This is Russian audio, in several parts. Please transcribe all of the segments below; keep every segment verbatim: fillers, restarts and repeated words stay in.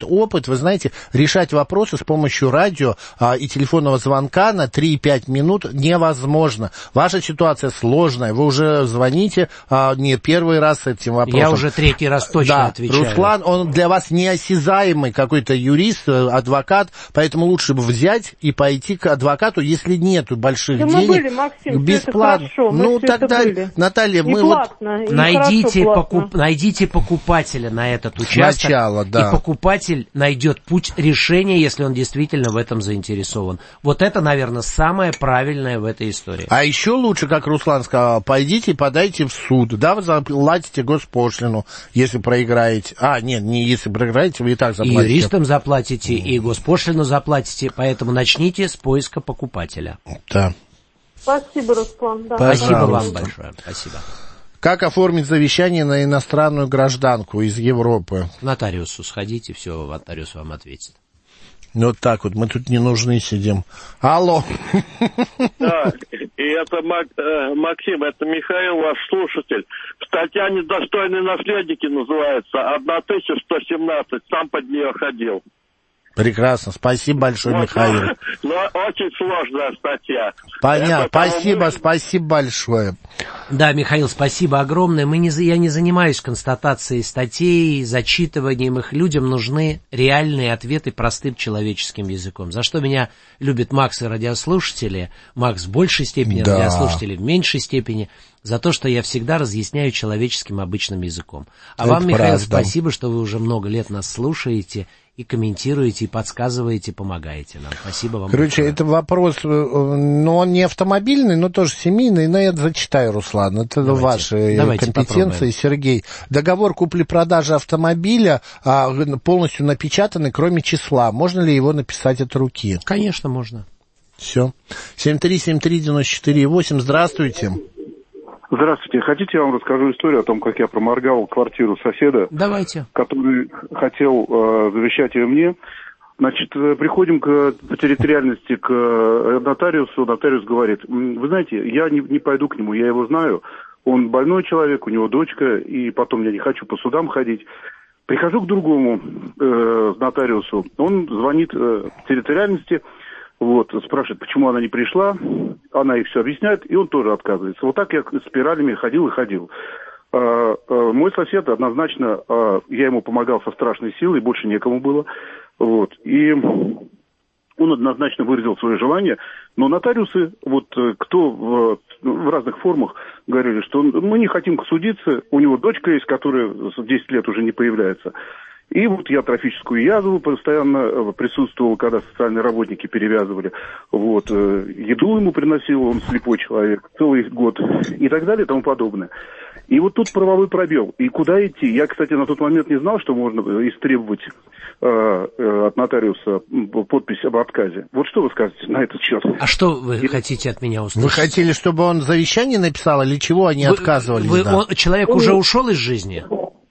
опыт, вы знаете, решать вопросы с помощью радио а, и телефонного звонка на три-пять минут невозможно. Ваша ситуация сложная, вы уже звоните а, не первый раз с этим вопросом. Я уже третий раз точно да, отвечаю. Руслан, он для вас неосязаемый какой-то юрист, адвокат, поэтому лучше бы взять и пойти к адвокату, если нету больших да денег. Мы были, Максим, бесплатно. Хорошо, ну тогда, Наталья, и мы платно, вот... И найдите, хорошо, покуп... найдите покупателя на этот участок. Сначала, да. И покупатель найдет путь решения, если он действительно в этом заинтересован. Вот это, наверное, самое правильное в этой истории. А еще лучше, как Руслан сказал, пойдите и подайте в суд. Да, вы заплатите госпошлину, если проиграете. А, нет, не если проиграете, вы и так заплатите. И юристам заплатите, и госпошлину заплатите, поэтому начните с поиска покупателя. Да. Спасибо, Руслан. Да. Спасибо вам большое. Спасибо. Как оформить завещание на иностранную гражданку из Европы? К нотариусу сходите, все, нотариус вам ответит. Ну, вот так вот, мы тут не нужны сидим. Алло. Да, и это Максим, это Михаил, ваш слушатель. Статья «Недостойные наследники» называется, тысяча сто семнадцать, сам под нее ходил. Прекрасно, спасибо большое, вот, Михаил. Но, но очень сложная статья. Понятно, это, спасибо, спасибо большое. Да, Михаил, спасибо огромное. Мы не, я не занимаюсь констатацией статей, зачитыванием их. Людям нужны реальные ответы простым человеческим языком. За что меня любят Макс и радиослушатели. Макс в большей степени, да. Радиослушатели в меньшей степени. За то, что я всегда разъясняю человеческим обычным языком. А это вам, Михаил, правда. Спасибо, что вы уже много лет нас слушаете и комментируете, и подсказываете, помогаете нам. Спасибо вам. Короче, большое. Это вопрос, ну, он не автомобильный, но тоже семейный, но я зачитаю, Руслан. Это давайте, ваши давайте компетенции, попробуем. Сергей. Договор купли-продажи автомобиля а, полностью напечатанный, кроме числа. Можно ли его написать от руки? Конечно, можно. Все. семь три семь три девять четыре восемь. Здравствуйте. Здравствуйте. Хотите, я вам расскажу историю о том, как я проморгал квартиру соседа? Давайте. Который хотел э, завещать ее мне. Значит, приходим к, по территориальности к нотариусу. Нотариус говорит, вы знаете, я не, не пойду к нему, я его знаю. Он больной человек, у него дочка, и потом я не хочу по судам ходить. Прихожу к другому э, нотариусу. Он звонит э, в территориальности. Вот, спрашивает, почему она не пришла, она ей все объясняет, и он тоже отказывается. Вот так я спиралями ходил и ходил. А, а, мой сосед однозначно, а, я ему помогал со страшной силой, больше некому было. Вот, и он однозначно выразил свое желание, но нотариусы, вот кто в, в разных формах говорили, что мы не хотим судиться, у него дочка есть, которая десять лет уже не появляется. И вот я трофическую язву постоянно присутствовал, когда социальные работники перевязывали. Вот, еду ему приносил, он слепой человек, целый год и так далее и тому подобное. И вот тут правовой пробел. И куда идти? Я, кстати, на тот момент не знал, что можно истребовать э, э, от нотариуса подпись об отказе. Вот что вы скажете на этот счет? А что вы и... хотите от меня услышать? Вы хотели, чтобы он завещание написал, или чего они вы, отказывались? Вы, да? он, человек он... уже ушел из жизни?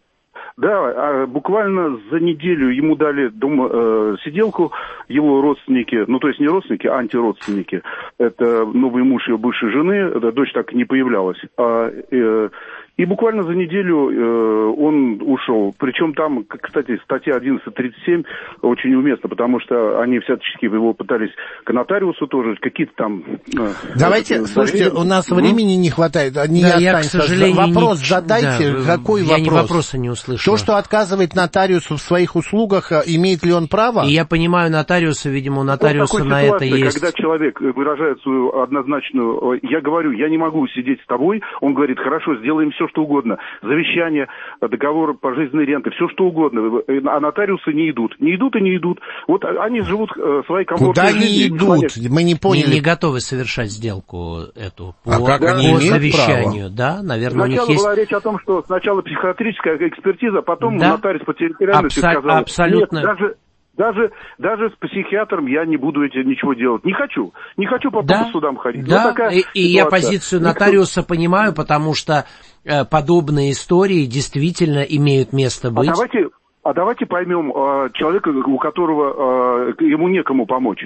Да, буквально за неделю ему дали дома, э, сиделку, его родственники, ну то есть не родственники, а антиродственники. Это новый муж ее бывшей жены, дочь так и не появлялась. А, э, и буквально за неделю э, он ушел. Причем там, кстати, статья одиннадцать тридцать семь очень уместна, потому что они всячески его пытались к нотариусу тоже, какие-то там... Э, Давайте, э, слушайте, у нас mm-hmm. времени не хватает, не да, я, к сожалению, вопрос не... задайте, да, какой я вопрос? Я вопроса не услышал. То, что отказывает нотариусу в своих услугах, имеет ли он право? И я понимаю нотариуса, видимо, у нотариуса ну, на это есть... Когда человек выражает свою однозначную... Я говорю, я не могу сидеть с тобой, он говорит, хорошо, сделаем все, что угодно. Завещание, договор пожизненной ренты, все, что угодно. А нотариусы не идут. Не идут и не идут. Вот они живут своей комфортной жизнью. Куда не идут? Своей... Мы не поняли. Не, не готовы совершать сделку эту по, а как по они завещанию. Да, наверное, сначала у них есть... была речь о том, что сначала психиатрическая экспертиза, потом да? нотариус по территориальности Абсо- сказал... Абсолютно. Нет, даже... Даже, даже с психиатром я не буду эти, ничего делать. Не хочу. Не хочу по да, судам ходить. Да, вот такая и, и я позицию нотариуса Никто... понимаю, потому что э, подобные истории действительно имеют место быть. А давайте, а давайте поймем э, человека, у которого э, ему некому помочь.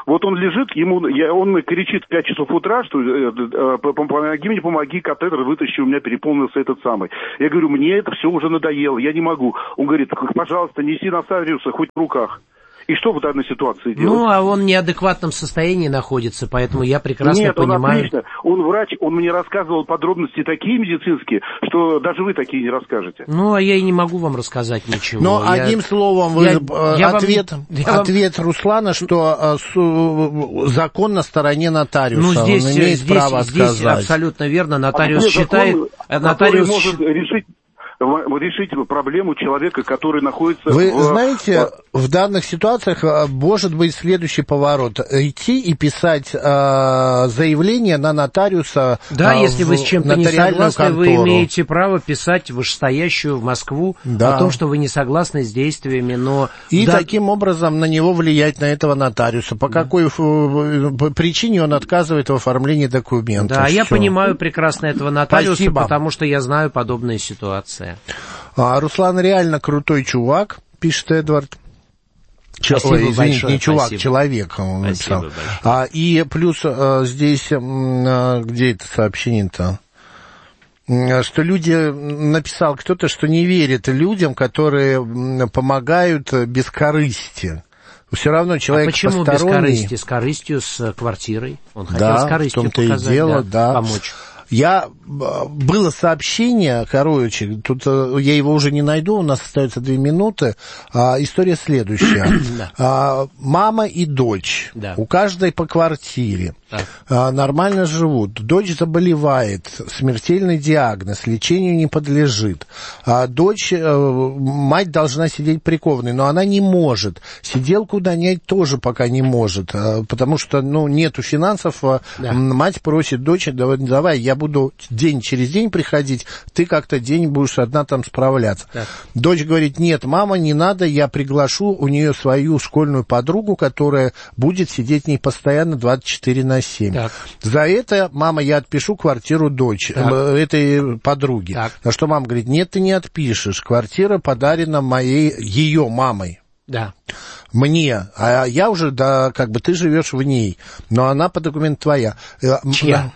Вот он лежит, ему, я, он кричит в пять часов утра, что э, помоги мне, помоги, катетер вытащи, у меня переполнился этот самый. Я говорю, мне это все уже надоело, я не могу. Он говорит, пожалуйста, неси нотариуса хоть в руках. И что в данной ситуации делать? Ну, а он в неадекватном состоянии находится, поэтому я прекрасно Нет, понимаю... Нет, он отлично. Он врач, он мне рассказывал подробности такие медицинские, что даже вы такие не расскажете. Ну, а я и не могу вам рассказать ничего. Но я... одним словом, вы... я, я ответ, вам... ответ вам... Руслана, что а, су... закон на стороне нотариуса. Ну, здесь, он имеет здесь, право здесь сказать. Абсолютно верно. Нотариус а считает... Закон, нотариус... может решить... решить проблему человека, который находится... Вы в... знаете, в данных ситуациях может быть следующий поворот. Идти и писать э, заявление на нотариуса. Да, э, если вы с чем-то не согласны, контору. Вы имеете право писать вышестоящую в Москву да. о том, что вы не согласны с действиями, но... И да... таким образом на него влиять, на этого нотариуса. По какой да. причине он отказывает в оформлении документов. Да, Всё. я понимаю прекрасно этого нотариуса, Спасибо. Потому что я знаю подобные ситуации. А, Руслан реально крутой чувак, пишет Эдвард. Спасибо Ой, извините, большое, не чувак, спасибо. человек он Спасибо написал. А, и плюс а, здесь, а, где это сообщение-то? Что люди, написал кто-то, что не верит людям, которые помогают без корысти. Все равно человек а почему посторонний... без корысти? С корыстью, с квартирой. Он хотел да, с корыстью в том-то показать, и дело, да, да. помочь. Я, было сообщение, короче, тут я его уже не найду, у нас остается две минуты. А, история следующая. Да. А, мама и дочь, да. У каждой по квартире, а, нормально живут. Дочь заболевает, смертельный диагноз, лечению не подлежит. А, дочь, мать должна сидеть прикованной, но она не может. Сиделку нанять тоже пока не может, потому что, ну, нету финансов. Да. Мать просит дочь, давай, давай я буду день через день приходить, ты как-то день будешь одна там справляться. Так. Дочь говорит, нет, мама, не надо, я приглашу у нее свою школьную подругу, которая будет сидеть с ней постоянно двадцать четыре на семь. Так. За это, мама, я отпишу квартиру дочь, э, этой подруги. Так. На что мама говорит, нет, ты не отпишешь, квартира подарена моей, ее мамой. Да. Мне, а я уже, да, как бы ты живешь в ней, но она по документу твоя. Чья?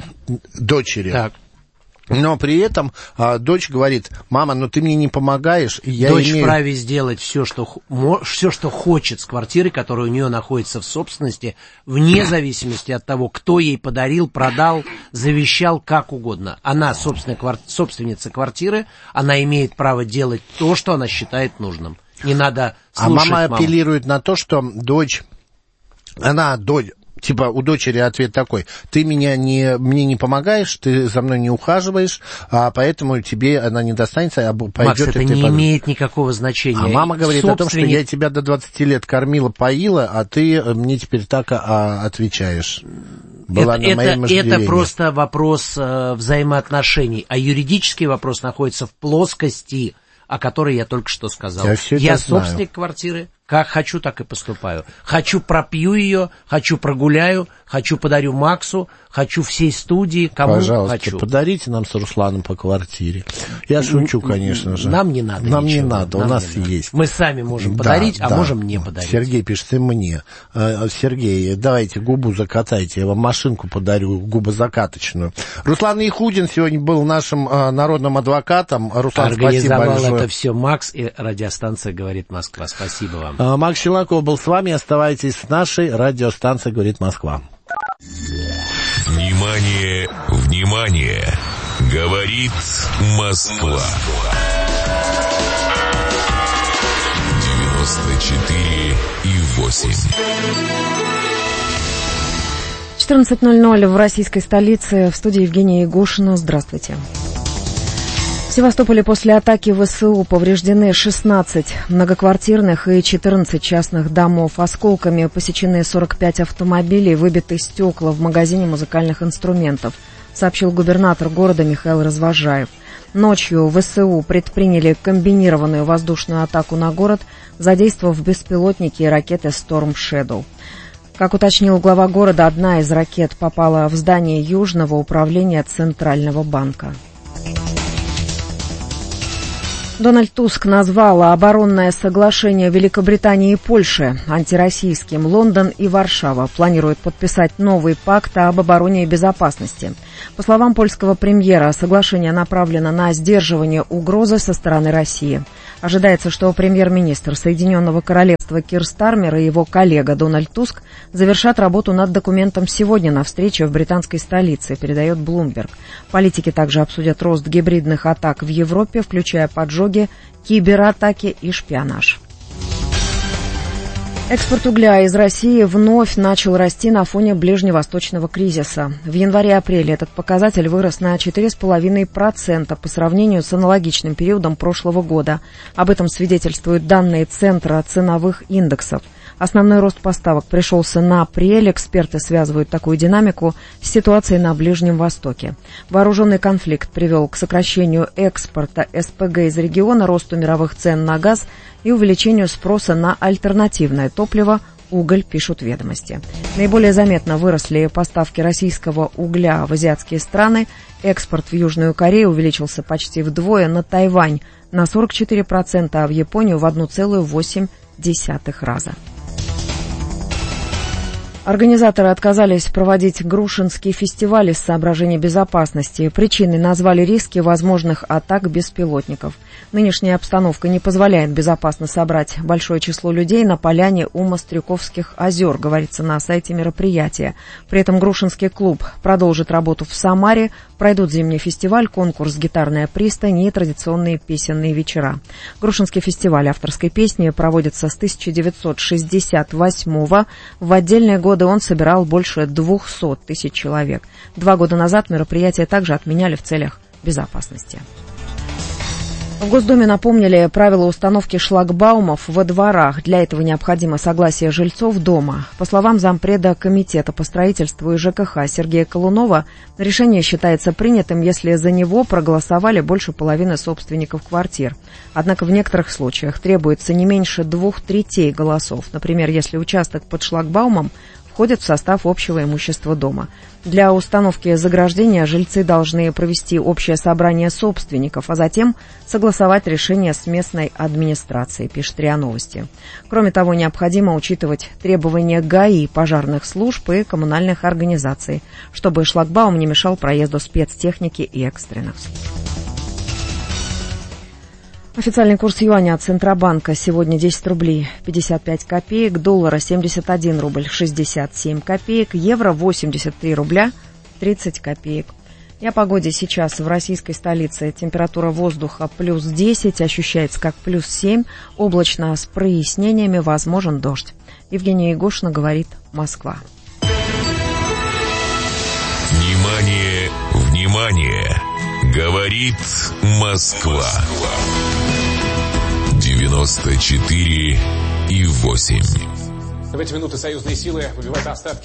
Дочери. Так. Но при этом а, дочь говорит, мама, ну ты мне не помогаешь. И я дочь имею... вправе сделать все что, все, что хочет с квартиры, которая у нее находится в собственности, вне зависимости от того, кто ей подарил, продал, завещал, как угодно. Она собственная, собственница квартиры, она имеет право делать то, что она считает нужным. Не надо слушать А мама маму. апеллирует на то, что дочь, она, дочь, типа у дочери ответ такой, ты меня не, мне не помогаешь, ты за мной не ухаживаешь, а поэтому тебе она не достанется, а пойдет... Макс, это не под... имеет никакого значения. А мама говорит Собственник... о том, что я тебя до двадцати лет кормила, поила, а ты мне теперь так а, отвечаешь. Была это, на моем это, это просто вопрос э, взаимоотношений, а юридический вопрос находится в плоскости, о которой я только что сказал. Я, я собственник квартиры, как хочу, так и поступаю. Хочу, пропью ее, хочу, прогуляю, хочу, подарю Максу, хочу всей студии, кому Пожалуйста, хочу. Подарите нам с Русланом по квартире. Я шучу, конечно же. Нам не надо Нам ничего. не надо, Нам у нас надо. есть. Мы сами можем да, подарить, да. а можем не подарить. Сергей пишет, и мне. Сергей, давайте губу закатайте, я вам машинку подарю, губозакаточную. Руслан Яхудин сегодня был нашим народным адвокатом. Руслан, спасибо большое. Это все Макс и радиостанция «Говорит Москва». Спасибо вам. Макс Челаков был с вами. Оставайтесь с нашей радиостанцией «Говорит Москва». Внимание, внимание! Говорит Москва. девяносто четыре и восемь. четырнадцать ноль ноль в российской столице. В студии Евгения Егошина. Здравствуйте. В Севастополе после атаки ВСУ повреждены шестнадцать многоквартирных и четырнадцать частных домов. Осколками посечены сорок пять автомобилей, выбиты стекла в магазине музыкальных инструментов, сообщил губернатор города Михаил Развожаев. Ночью ВСУ предприняли комбинированную воздушную атаку на город, задействовав беспилотники и ракеты Storm Shadow. Как уточнил глава города, одна из ракет попала в здание Южного управления Центрального банка. Дональд Туск назвал оборонное соглашение Великобритании и Польши антироссийским. Лондон и Варшава планируют подписать новый пакт об обороне и безопасности. По словам польского премьера, соглашение направлено на сдерживание угрозы со стороны России. Ожидается, что премьер-министр Соединенного Королевства Кир Стармер и его коллега Дональд Туск завершат работу над документом сегодня на встрече в британской столице, передает Bloomberg. Политики также обсудят рост гибридных атак в Европе, включая поджоги, кибератаки и шпионаж. Экспорт угля из России вновь начал расти на фоне ближневосточного кризиса. В январе-апреле этот показатель вырос на четыре целых пять десятых процента по сравнению с аналогичным периодом прошлого года. Об этом свидетельствуют данные Центра ценовых индексов. Основной рост поставок пришелся на апрель. Эксперты связывают такую динамику с ситуацией на Ближнем Востоке. Вооруженный конфликт привел к сокращению экспорта эс пэ гэ из региона, росту мировых цен на газ и увеличению спроса на альтернативное топливо, уголь, пишут «Ведомости». Наиболее заметно выросли поставки российского угля в азиатские страны. Экспорт в Южную Корею увеличился почти вдвое, на Тайвань на сорок четыре процента, а в Японию в один целых восемь десятых раза. Организаторы отказались проводить Грушинский фестиваль из соображений безопасности. Причиной назвали риски возможных атак беспилотников. Нынешняя обстановка не позволяет безопасно собрать большое число людей на поляне у Мострюковских озер, говорится на сайте мероприятия. При этом Грушинский клуб продолжит работу в Самаре, пройдут зимний фестиваль, конкурс «Гитарная пристань» и традиционные песенные вечера. Грушинский фестиваль авторской песни проводится с тысяча девятьсот шестьдесят восьмого. В отдельные годы он собирал больше двухсот тысяч человек. Два года назад мероприятие также отменяли в целях безопасности. В Госдуме напомнили правила установки шлагбаумов во дворах. Для этого необходимо согласие жильцов дома. По словам зампреда Комитета по строительству и жэ ка ха Сергея Колунова, решение считается принятым, если за него проголосовали больше половины собственников квартир. Однако в некоторых случаях требуется не меньше двух третей голосов. Например, если участок под шлагбаумом входит в состав общего имущества дома. Для установки заграждения жильцы должны провести общее собрание собственников, а затем согласовать решение с местной администрацией, пишет РИА Новости. Кроме того, необходимо учитывать требования га и, пожарных служб и коммунальных организаций, чтобы шлагбаум не мешал проезду спецтехники и экстренных служб. Официальный курс юаня от Центробанка сегодня десять рублей пятьдесят пять копеек, доллара семьдесят один рубль шестьдесят семь копеек, евро восемьдесят три рубля тридцать копеек. И о погоде сейчас в российской столице. Температура воздуха плюс десять, ощущается как плюс семь, облачно с прояснениями, возможен дождь. Евгения Егошина, говорит Москва. Внимание, внимание! Говорит Москва. девяносто четыре и восемь. В эти минуты союзные силы выбивают остатки